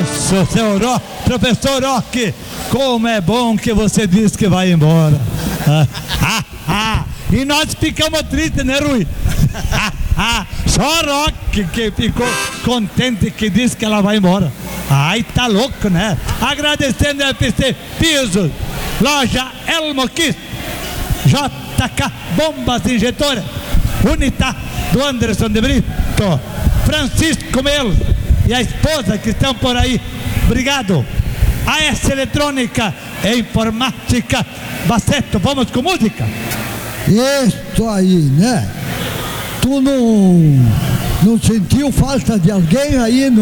Isso, professor Roque, como é bom que você disse que vai embora. E nós ficamos tristes, né, Rui? Só Roque que ficou contente que disse que ela vai embora. Ai, tá louco, né? Agradecendo a FC Pisos, loja Elmo Kiss, JK Bombas Injetoras, Unita do Anderson de Brito, Francisco Melo e a esposa que estão por aí. Obrigado. AS Eletrônica e Informática Baceto. Vamos com música? Isso aí, né? Tu não sentiu falta de alguém aí no